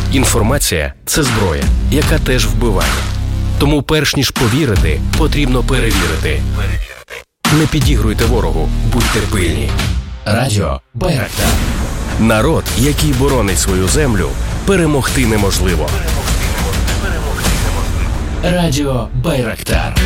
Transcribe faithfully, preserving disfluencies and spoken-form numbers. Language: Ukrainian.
Інформація – це зброя, яка теж вбиває. Тому перш ніж повірити, потрібно перевірити. Не підігруйте ворогу, будьте пильні. Радіо Байрактар. Народ, який боронить свою землю, перемогти неможливо. Радіо Байрактар.